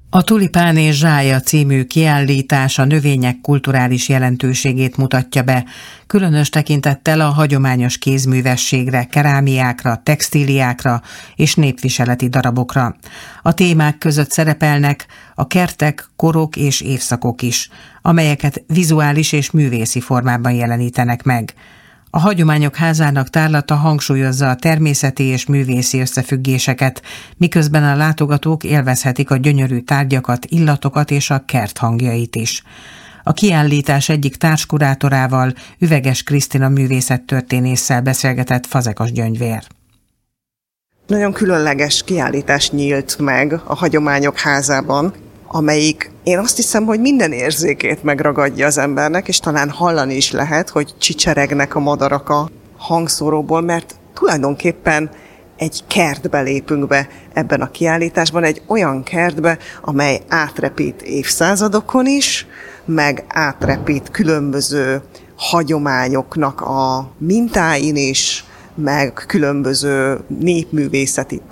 A Tulipán és Zsája című kiállítás a növények kulturális jelentőségét mutatja be, különös tekintettel a hagyományos kézművességre, kerámiákra, textíliákra és népviseleti darabokra. A témák között szerepelnek a kertek, korok és évszakok is, amelyeket vizuális és művészi formában jelenítenek meg. A Hagyományok Házának tárlata hangsúlyozza a természeti és művészi összefüggéseket, miközben a látogatók élvezhetik a gyönyörű tárgyakat, illatokat és a kert hangjait is. A kiállítás egyik társkurátorával, Üveges Krisztina művészettörténésszel beszélgetett Fazekas Gyöngyvér. Nagyon különleges kiállítás nyílt meg a Hagyományok Házában, amelyik én azt hiszem, hogy minden érzékét megragadja az embernek, és talán hallani is lehet, hogy csicseregnek a madarak a hangszóróból, mert tulajdonképpen egy kertbe lépünk be ebben a kiállításban, egy olyan kertbe, amely átrepít évszázadokon is, meg átrepít különböző hagyományoknak a mintáin is, meg különböző népművészeti